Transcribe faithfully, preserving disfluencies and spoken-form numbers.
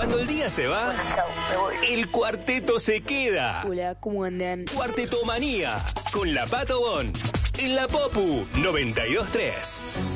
Cuando el día se va, Chau, me voy. el cuarteto se queda. Hola, ¿cómo andan? Cuarteto Manía con la Pato Bon en la Popu noventa y dos tres.